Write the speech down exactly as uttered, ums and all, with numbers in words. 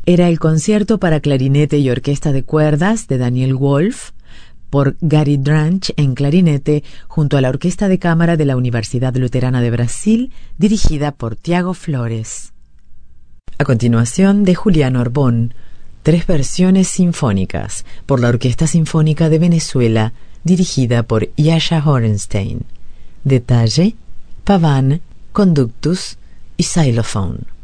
era el concierto para clarinete y orquesta de cuerdas de Daniel Wolf por Gary Dranch en clarinete junto a la Orquesta de Cámara de la Universidad Luterana de Brasil, dirigida por Tiago Flores. A continuación, de Julián Orbón, tres versiones sinfónicas por la Orquesta Sinfónica de Venezuela, dirigida por Yasha Horenstein. Detalle, Pavane, Conductus y Xylophone.